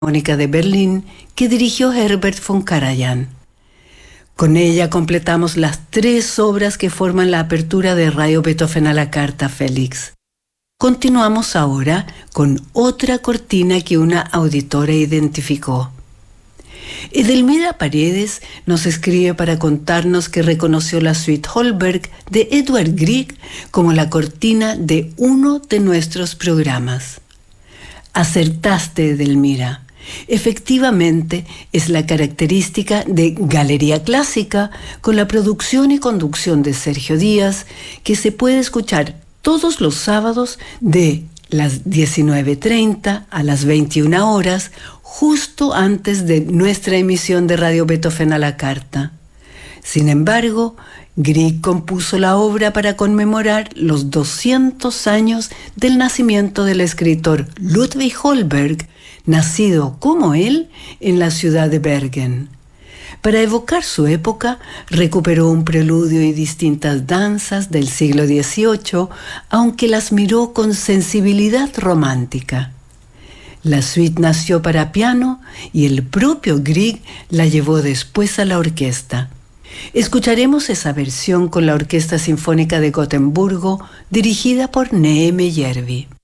Filarmónica de Berlín que dirigió Herbert von Karajan. Con ella completamos las 3 obras que forman la apertura de Radio Beethoven a la carta, Félix. Continuamos ahora con otra cortina que una auditora identificó. Edelmira Paredes nos escribe para contarnos que reconoció la suite Holberg de Edvard Grieg como la cortina de uno de nuestros programas. Acertaste, Edelmira. Efectivamente, es la característica de Galería Clásica, con la producción y conducción de Sergio Díaz, que se puede escuchar todos los sábados de las 19:30 a las 21 horas, justo antes de nuestra emisión de Radio Beethoven a la carta. Sin embargo, Grieg compuso la obra para conmemorar los 200 años del nacimiento del escritor Ludwig Holberg, nacido como él en la ciudad de Bergen. Para evocar su época, recuperó un preludio y distintas danzas del siglo XVIII, aunque las miró con sensibilidad romántica. La suite nació para piano y el propio Grieg la llevó después a la orquesta. Escucharemos esa versión con la Orquesta Sinfónica de Gotemburgo, dirigida por Neeme Järvi.